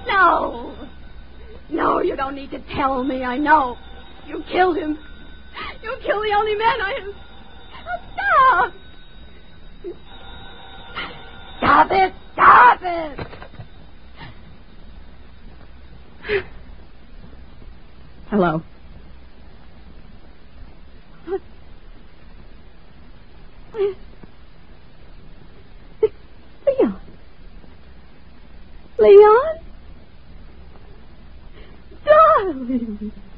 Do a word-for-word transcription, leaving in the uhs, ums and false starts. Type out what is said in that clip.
No. No, you don't need to tell me. I know. You killed him. You killed the only man I have. Stop. Stop it. Stop it. Hello. Leon. Leon? Darling.